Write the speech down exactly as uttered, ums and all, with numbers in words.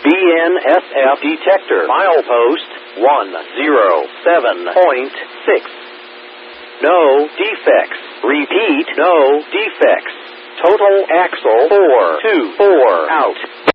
B N S F detector. Milepost one zero seven point six. No defects. Repeat, no defects. Total axle four two four out.